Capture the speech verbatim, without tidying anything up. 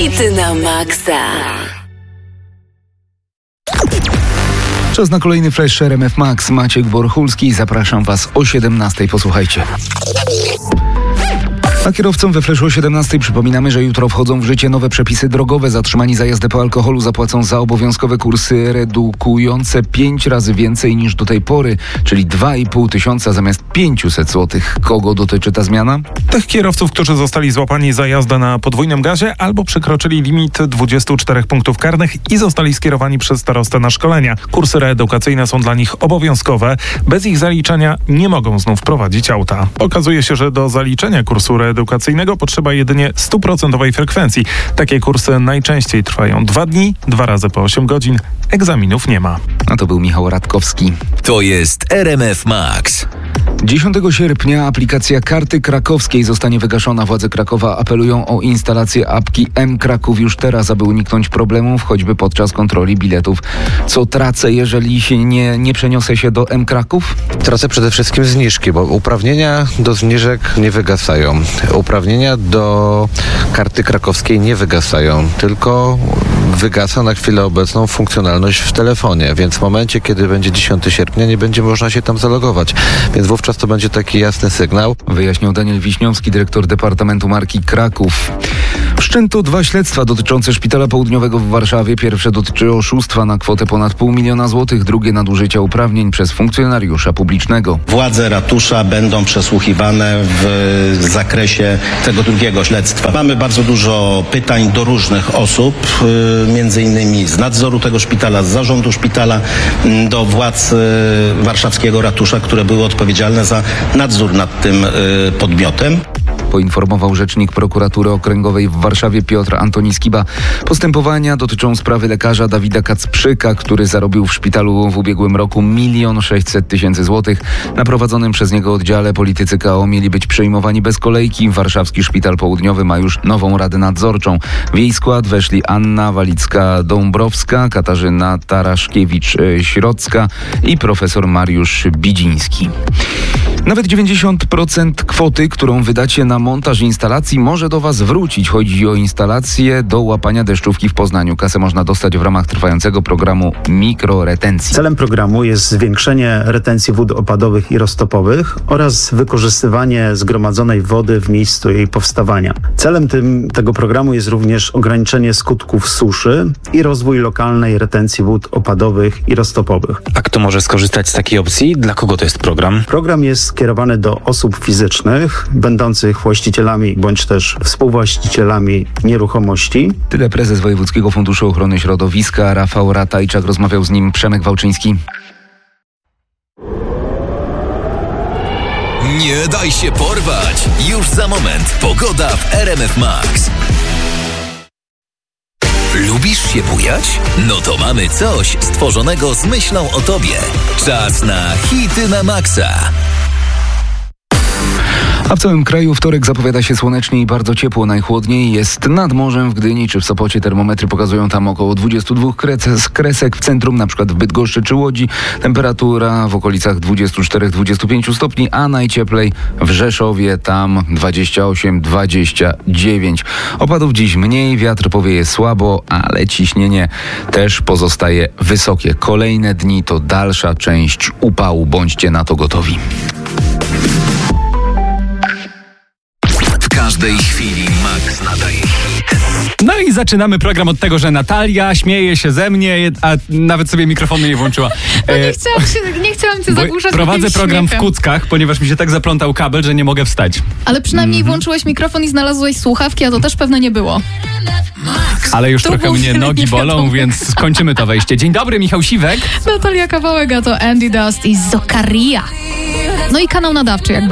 Hity na maksa. Czas na kolejny Flash R M F Max. Maciek Borchulski. Zapraszam Was o siedemnastej. Posłuchajcie. A kierowcom we Flashu o siedemnastej przypominamy, że jutro wchodzą w życie nowe przepisy drogowe. Zatrzymani za jazdę po alkoholu zapłacą za obowiązkowe kursy redukujące pięć razy więcej niż do tej pory, czyli dwa i pół tysiąca zamiast pięćset złotych. Kogo dotyczy ta zmiana? Tych kierowców, którzy zostali złapani za jazdę na podwójnym gazie albo przekroczyli limit dwudziestu czterech punktów karnych i zostali skierowani przez starostę na szkolenia. Kursy reedukacyjne są dla nich obowiązkowe. Bez ich zaliczenia nie mogą znów prowadzić auta. Okazuje się, że do zaliczenia kursu edukacyjnego potrzeba jedynie stuprocentowej frekwencji. Takie kursy najczęściej trwają dwa dni, dwa razy po osiem godzin. Egzaminów nie ma. A to był Michał Radkowski. To jest R M F Max. dziesiątego sierpnia aplikacja Karty Krakowskiej zostanie wygaszona. Władze Krakowa apelują o instalację apki M-Kraków już teraz, aby uniknąć problemów, choćby podczas kontroli biletów. Co tracę, jeżeli się nie, nie przeniosę się do M-Kraków? Tracę przede wszystkim zniżki, bo uprawnienia do zniżek nie wygasają. Uprawnienia do Karty Krakowskiej nie wygasają, tylko wygasa na chwilę obecną funkcjonalność w telefonie, więc w momencie, kiedy będzie dziesiątego sierpnia, nie będzie można się tam zalogować, więc wówczas to będzie taki jasny sygnał. Wyjaśniał Daniel Wiśniowski, dyrektor Departamentu Marki Kraków. Wszczęto dwa śledztwa dotyczące Szpitala Południowego w Warszawie. Pierwsze dotyczy oszustwa na kwotę ponad pół miliona złotych, drugie nadużycia uprawnień przez funkcjonariusza publicznego. Władze ratusza będą przesłuchiwane w zakresie tego drugiego śledztwa. Mamy bardzo dużo pytań do różnych osób, między innymi z nadzoru tego szpitala, z zarządu szpitala, do władz warszawskiego ratusza, które były odpowiedzialne za nadzór nad tym podmiotem. Poinformował rzecznik prokuratury okręgowej w Warszawie Piotr Antoni Skiba. Postępowania dotyczą sprawy lekarza Dawida Kacprzyka, który zarobił w szpitalu w ubiegłym roku milion sześćset tysięcy złotych. Na prowadzonym przez niego oddziale politycy K O mieli być przejmowani bez kolejki. Warszawski Szpital Południowy ma już nową radę nadzorczą. W jej skład weszli Anna Walicka-Dąbrowska, Katarzyna Taraszkiewicz-Środzka i profesor Mariusz Bidziński. Nawet dziewięćdziesiąt procent kwoty, którą wydacie na montaż instalacji, może do Was wrócić. Chodzi o instalację do łapania deszczówki w Poznaniu. Kasę można dostać w ramach trwającego programu mikroretencji. Celem programu jest zwiększenie retencji wód opadowych i roztopowych oraz wykorzystywanie zgromadzonej wody w miejscu jej powstawania. Celem tym, tego programu jest również ograniczenie skutków suszy i rozwój lokalnej retencji wód opadowych i roztopowych. A kto może skorzystać z takiej opcji? Dla kogo to jest program? Program jest skierowany do osób fizycznych, będących właścicielami bądź też współwłaścicielami nieruchomości. Tyle prezes Wojewódzkiego Funduszu Ochrony Środowiska Rafał Ratajczak. Rozmawiał z nim Przemek Wałczyński. Nie daj się porwać! Już za moment pogoda w R M F Max. Lubisz się bujać? No to mamy coś stworzonego z myślą o Tobie. Czas na Hity na maksa. A w całym kraju wtorek zapowiada się słonecznie i bardzo ciepło. Najchłodniej jest nad morzem w Gdyni czy w Sopocie. Termometry pokazują tam około dwudziestu dwóch kresek. W centrum, na przykład w Bydgoszczy czy Łodzi, temperatura w okolicach dwudziestu czterech do dwudziestu pięciu stopni, a najcieplej w Rzeszowie, tam dwadzieścia osiem do dwudziestu dziewięciu. Opadów dziś mniej, wiatr powieje słabo, ale ciśnienie też pozostaje wysokie. Kolejne dni to dalsza część upału. Bądźcie na to gotowi. W każdej chwili Max nadaje hit. No i zaczynamy program od tego, że Natalia śmieje się ze mnie, a nawet sobie mikrofonu nie włączyła. No nie chciałam, się, nie chciałam cię zagłuszać. Prowadzę program śmiechem. w kuckach, ponieważ mi się tak zaplątał kabel, że nie mogę wstać. Ale przynajmniej mm-hmm. włączyłeś mikrofon i znalazłeś słuchawki, a to też pewnie nie było. Ale już to trochę mnie nogi bolą, więc skończymy to wejście. Dzień dobry, Michał Siwek. Natalia Kawałek, a to Andy Dust i Zokaria. No i kanał nadawczy, jakby